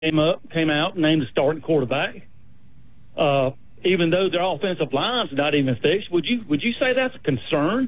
came out and named the starting quarterback. Even though their offensive line's not even fixed, would you say that's a concern?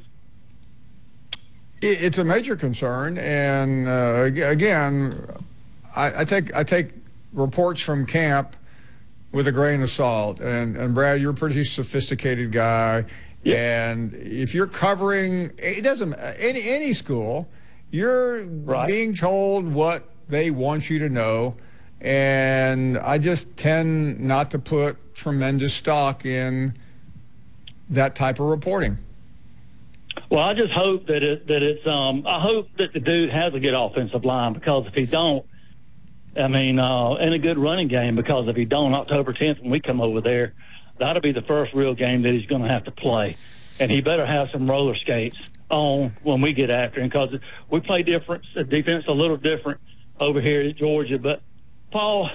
It's a major concern, and again, I take reports from camp with a grain of salt. And Brad, you're a pretty sophisticated guy, and if you're covering, it doesn't any school, you're being told what they want you to know, and I just tend not to put tremendous stock in that type of reporting. Well, I just hope that I hope that the dude has a good offensive line, because if he don't, and a good running game, because if he don't, October 10th when we come over there, that'll be the first real game that he's going to have to play, and he better have some roller skates on when we get after him, because we play defense a little different over here at Georgia. But Paul,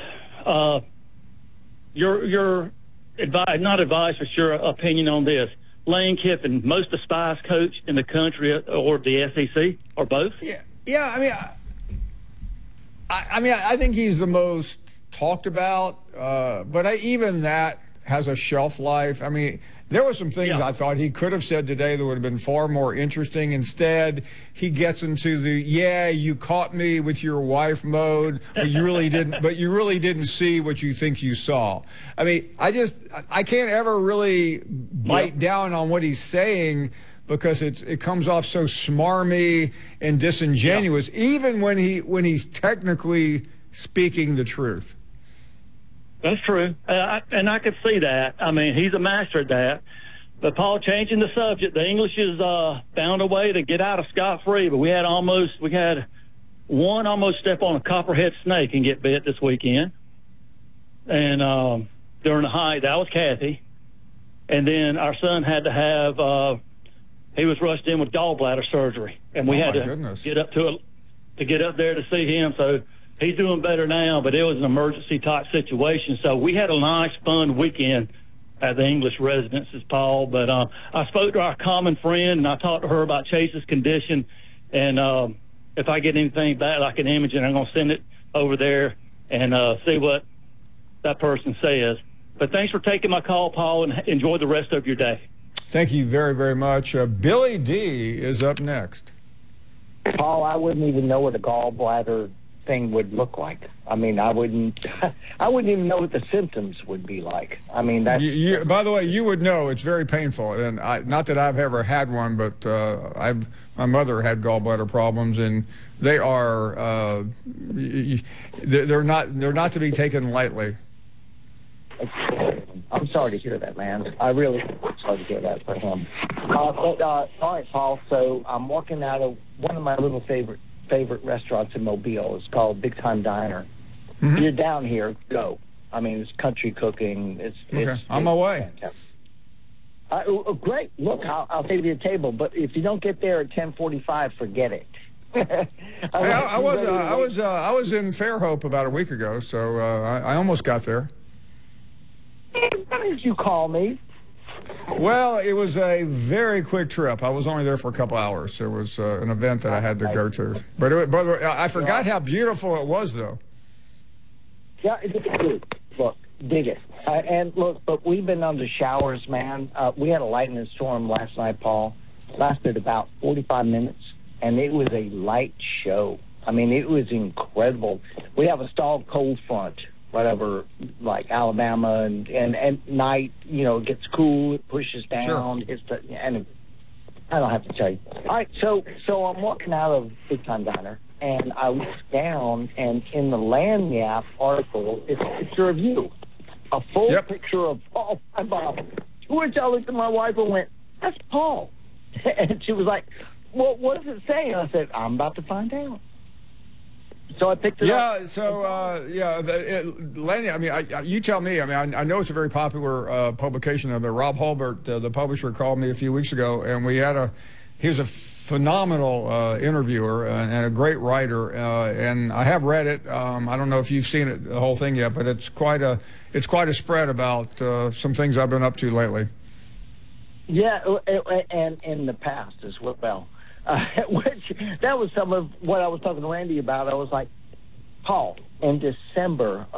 your advice, not advice, but your opinion on this. Lane Kiffin, most despised coach in the country or the SEC, or both? Yeah. I think he's the most talked about, but even that has a shelf life. I mean, there were some things I thought he could have said today that would have been far more interesting. Instead, he gets into the you caught me with your wife mode, but you really didn't. But you really didn't see what you think you saw. I mean, I can't ever really bite down on what he's saying, because it comes off so smarmy and disingenuous, even when he's technically speaking the truth. That's true, and I could see that. I mean, he's a master at that. But, Paul, changing the subject, the English has found a way to get out of scot-free, but we had one almost step on a copperhead snake and get bit this weekend. And during the height, that was Kathy. And then our son had to have he was rushed in with gallbladder surgery, and we had to get up there to see him. So he's doing better now, but it was an emergency type situation. So we had a nice, fun weekend at the English residences, Paul. But I spoke to our common friend, and I talked to her about Chase's condition. And if I get anything back, like an image, and I'm going to send it over there and see what that person says. But thanks for taking my call, Paul, and enjoy the rest of your day. Thank you very, very much. Billy D is up next. Paul, I wouldn't even know what a gallbladder thing would look like. I mean, I wouldn't even know what the symptoms would be like. I mean, that's... by the way, you would know. It's very painful, and not that I've ever had one, but my mother had gallbladder problems, and they are they're not to be taken lightly. I'm sorry to hear that, man. I really am sorry to hear that for him. All right, Paul. So I'm walking out of one of my little favorite restaurants in Mobile. It's called Big Time Diner. Mm-hmm. You're down here, go. I mean, it's country cooking. It's on my way. Great. Look, I'll save you a table. But if you don't get there at 10:45, forget it. I was in Fairhope about a week ago, so I almost got there. Why did you call me? Well, it was a very quick trip. I was only there for a couple hours. It was an event that I had to go to. But I forgot how beautiful it was, though. Yeah, it's good. Look, dig it. And look, but we've been under showers, man. We had a lightning storm last night, Paul. Lasted about 45 minutes, and it was a light show. I mean, it was incredible. We have a stalled cold front, whatever, like Alabama, and at night, it gets cool, it pushes down, sure. And I don't have to tell you. All right, so I'm walking out of Big Time Diner, and I look down, and in the Lagniappe article, it's a picture of you, a full picture of Paul Bob. To which I looked at my wife and went, "That's Paul," and she was like, "Well, what does it say?" And I said, "I'm about to find out." So I picked it up. Lenny, I mean, you tell me. I mean, I know it's a very popular publication. Rob Hulbert, the publisher, called me a few weeks ago, and he was a phenomenal interviewer and a great writer. And I have read it. I don't know if you've seen it, the whole thing yet, but it's quite a spread about some things I've been up to lately. Yeah, and in the past as well. Which that was some of what I was talking to Randy about. I was like, Paul, in December